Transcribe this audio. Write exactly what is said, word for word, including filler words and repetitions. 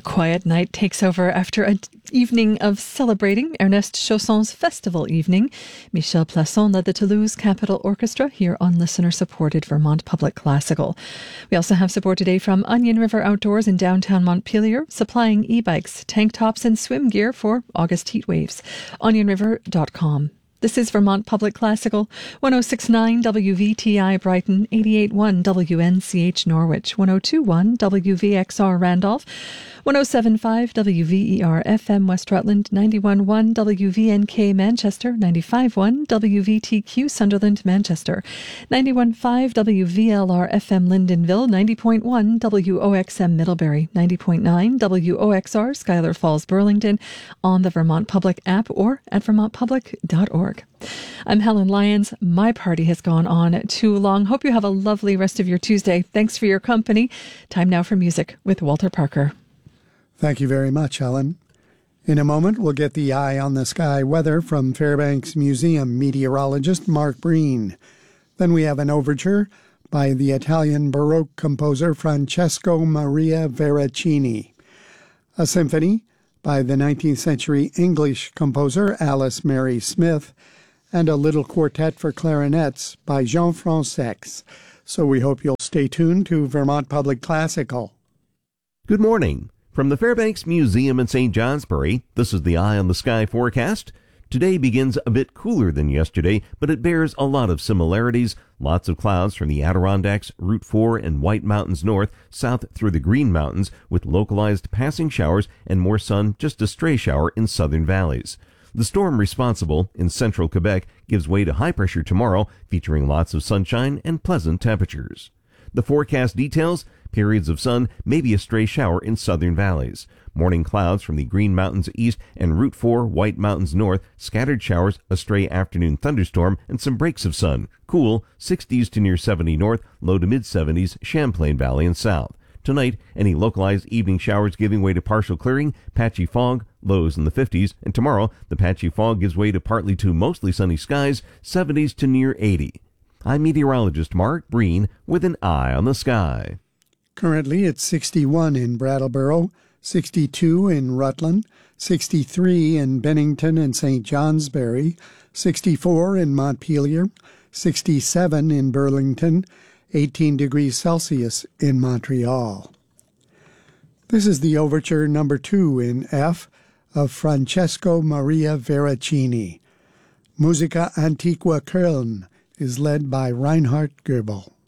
The quiet night takes over after an evening of celebrating Ernest Chausson's festival evening. Michel Plasson led the Toulouse Capitol Orchestra here on listener-supported Vermont Public Classical. We also have support today from Onion River Outdoors in downtown Montpelier, supplying e-bikes, tank tops and swim gear for August heat waves. onion river dot com. This is Vermont Public Classical, one oh six point nine W V T I Brighton, eighty-eight point one W N C H Norwich, one oh two point one W V X R Randolph, one oh seven point five W V E R F M West Rutland, ninety-one point one W V N K Manchester, ninety-five point one W V T Q Sunderland Manchester, ninety-one point five W V L R F M Lyndonville, ninety point one W O X M Middlebury, ninety point nine W O X R Schuyler Falls Burlington, on the Vermont Public app or at vermont public dot org. I'm Helen Lyons. My party has gone on too long. Hope you have a lovely rest of your Tuesday. Thanks for your company. Time now for music with Walter Parker. Thank you very much, Helen. In a moment, we'll get the eye on the sky weather from Fairbanks Museum meteorologist Mark Breen. Then we have an overture by the Italian Baroque composer Francesco Maria Veracini, a symphony by the nineteenth century English composer Alice Mary Smith, and a little quartet for clarinets by Jean Francex. So we hope you'll stay tuned to Vermont Public Classical. Good morning. From the Fairbanks Museum in Saint Johnsbury, this is the Eye on the Sky forecast. Today begins a bit cooler than yesterday, but it bears a lot of similarities. Lots of clouds from the Adirondacks, Route four, and White Mountains north, south through the Green Mountains, with localized passing showers and more sun, just a stray shower in southern valleys. The storm responsible in central Quebec gives way to high pressure tomorrow, featuring lots of sunshine and pleasant temperatures. The forecast details: periods of sun, maybe a stray shower in southern valleys. Morning clouds from the Green Mountains east and Route four, White Mountains north, scattered showers, a stray afternoon thunderstorm, and some breaks of sun. Cool, sixties to near seventy north, low to mid-seventies, Champlain Valley and south. Tonight, any localized evening showers giving way to partial clearing, patchy fog, lows in the fifties, and tomorrow, the patchy fog gives way to partly to mostly sunny skies, seventies to near eighty. I'm meteorologist Mark Breen with an eye on the sky. Currently, it's sixty-one in Brattleboro, sixty-two in Rutland, sixty-three in Bennington and Saint Johnsbury, sixty-four in Montpelier, sixty-seven in Burlington, eighteen degrees Celsius in Montreal. This is the overture number two in F of Francesco Maria Veracini. Musica Antiqua Köln is led by Reinhard Goebel.